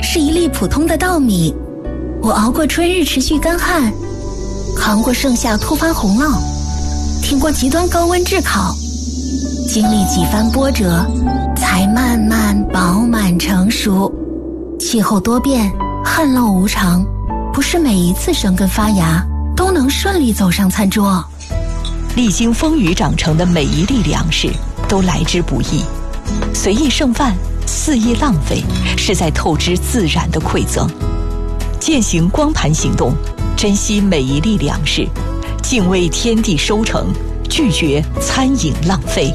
是一粒普通的稻米。我熬过春日持续干旱，扛过盛夏突发洪涝，挺过极端高温炙烤，经历几番波折，才慢慢饱满成熟。气候多变，旱涝无常，不是每一次生根发芽都能顺利走上餐桌。 历经风雨长成的每一粒粮食都来之不易，随意剩饭，肆意浪费，是在透支自然的馈赠。践行光盘行动，珍惜每一粒粮食，敬畏天地收成，拒绝餐饮浪费。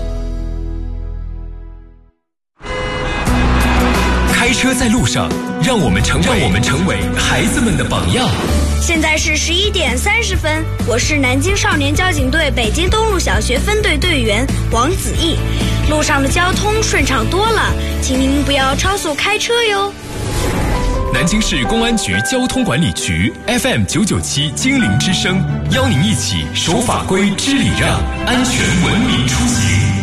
开车在路上，让我们成为孩子们的榜样。 现在是11点30分，我是南京少年交警队北京东路小学分队队员王子毅。路上的交通顺畅多了，请您不要超速开车哟。 南京市公安局交通管理局 FM 997精灵之声，邀您一起守法规、知礼让，安全文明出行。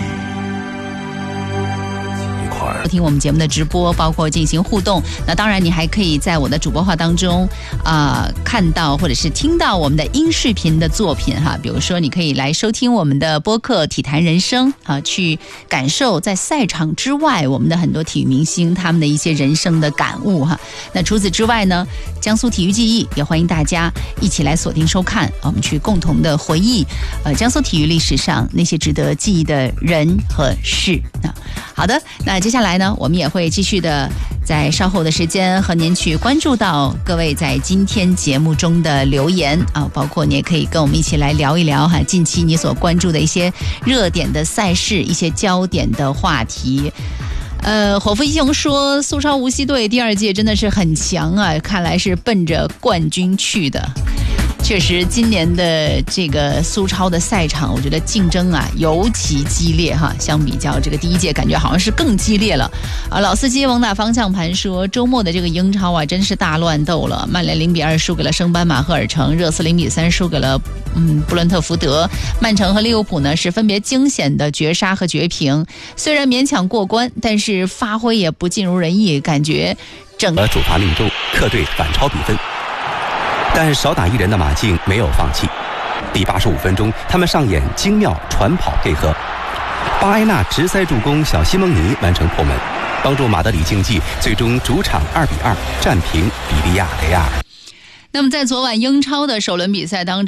听我们节目的直播，包括进行互动。那当然，你还可以在我的主播号当中看到或者是听到我们的音视频的作品哈。比如说，你可以来收听我们的播客《体坛人生》去感受在赛场之外我们的很多体育明星他们的一些人生的感悟哈。那除此之外呢，江苏体育记忆也欢迎大家一起来锁定收看，我们去共同的回忆江苏体育历史上那些值得记忆的人和事。好的，那接下来呢，我们也会继续的在稍后的时间和您去关注到各位在今天节目中的留言包括你也可以跟我们一起来聊一聊近期你所关注的一些热点的赛事，一些焦点的话题。伙夫一雄说苏超无锡队第2届真的是很强啊，看来是奔着冠军去的。确实今年的这个苏超的赛场我觉得竞争尤其激烈哈，相比较这个第1届感觉好像是更激烈了老司机猛打方向盘说周末的这个英超真是大乱斗了。曼联0-2输给了升班马赫尔城，热刺0-3输给了布伦特福德，曼城和利物浦呢是分别惊险的绝杀和绝平，虽然勉强过关，但是发挥也不尽如人意，感觉主罚命中，客队反超比分。但少打一人的马竞没有放弃，第85分钟他们上演精妙传跑配合，巴埃纳直塞助攻小西蒙尼完成破门，帮助马德里竞技最终主场2-2战平比利亚雷亚尔。 那么在昨晚英超的首轮比赛当中